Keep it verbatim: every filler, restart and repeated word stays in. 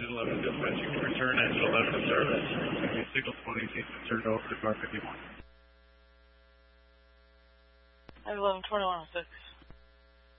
eleven dispatching to return engine eleven to service. Signal twenty needs to turn over to car fifty-one. I have eleven twenty-one oh six.